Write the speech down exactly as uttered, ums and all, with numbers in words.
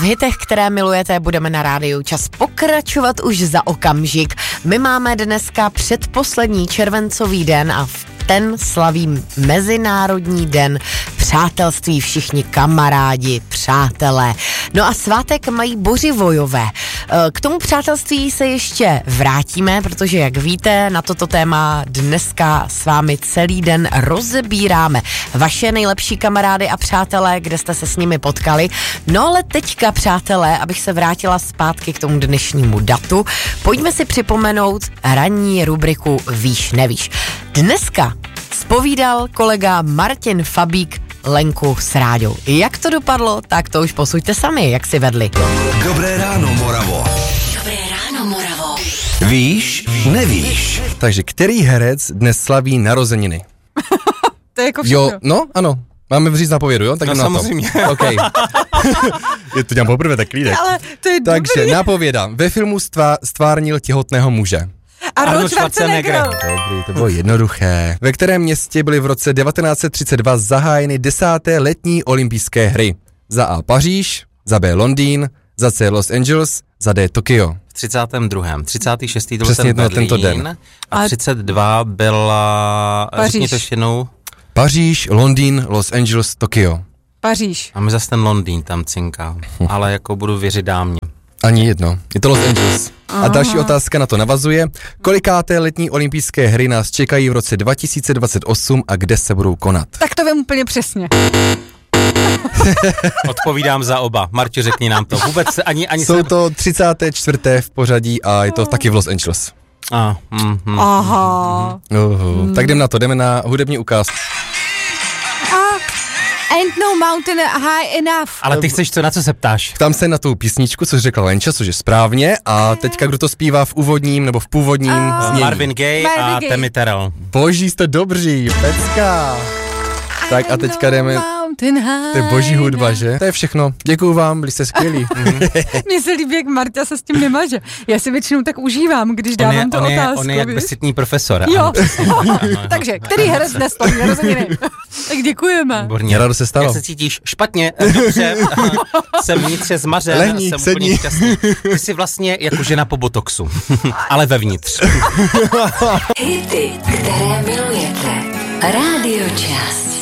hitech, které milujete, budeme na rádiu Čas pokračovat už za okamžik. My máme dneska předposlední červencový den a v ten slaví Mezinárodní den přátelství, všichni kamarádi, přátelé. No a svátek mají Bořivojové. K tomu přátelství se ještě vrátíme, protože jak víte, na toto téma dneska s vámi celý den rozebíráme vaše nejlepší kamarády a přátelé, kde jste se s nimi potkali. No ale teďka, přátelé, abych se vrátila zpátky k tomu dnešnímu datu, pojďme si připomenout ranní rubriku Víš, nevíš. Dneska zpovídal kolega Martin Fabík Lenku s Ráďou. Jak to dopadlo, tak to už posuďte sami, jak si vedli. Dobré ráno, Moravo. Dobré ráno, Moravo. Víš, nevíš. Takže který herec dnes slaví narozeniny? To je jako všechno. Jo, no, ano. Máme říct na povědu, jo? Tak no na samozřejmě. To. Okay. Je to dělám poprvé, tak klídek. Ale to je Takže dobrý. napověda. Ve filmu stvá, stvárnil těhotného muže. Arnold Schwarzenegger. Dobrý, to bylo jednoduché. Ve kterém městě byly v roce devatenáct set třicet dva zahájeny desáté letní olympijské hry? Za A Paříž, za B Londýn, za C Los Angeles, za D Tokio. V třicátém druhém. třicátý šestý to byl Přesně ten Berlín, tento den. a třicet dva byla... Paříž. Řekni to ještě jednou. Paříž, Londýn, Los Angeles, Tokio. Paříž. A my zase ten Londýn tam cinká. Ale jako budu věřit dámě. Ani jedno. Je to Los Angeles. A další otázka na to navazuje. Kolikáté letní olympijské hry nás čekají v roce dva tisíce dvacet osm a kde se budou konat? Tak to vím úplně přesně. Odpovídám za oba. Marťo, řekni nám to. Vůbec ani... ani Jsou jsem... to třicáté čtvrté v pořadí a je to taky v Los Angeles. Ah, mm, mm. Aha. Uhu. Tak jdem na to, jdeme na hudební ukázku. Ain't no mountain high enough. Ale ty chceš co, na co se ptáš? Tam se na tu písničku, což řekla Lenča, což je správně, a teďka kdo to zpívá v úvodním nebo v původním A- znění? Marvin Gaye Marvin a Gaye. Tammy Terrell. Boží, jste dobří, pecka. Tak a teďka jdeme, Mountain high to je boží hudba, enough. že? To je všechno, děkuju vám, byli jste skvělí. Mně se líbí, jak Marta se s tím nemaže. Já si většinou tak užívám, když On dávám je, tu on, je, otázku. on je jak víš? bezcitný profesor. Jo. Ano, přesně. Ano, ano. Takže, který herec dnes slaví narozeniny? Tak děkujeme. Výborně. Rádo se stalo. Jak se cítíš? Špatně, dobře, jsem vnitř zmařen, Lehni, jsem sedni. úplně šťastný. Ty jsi vlastně jako žena po botoxu, ale vevnitř. Hity, které milujete. Rádio Čas.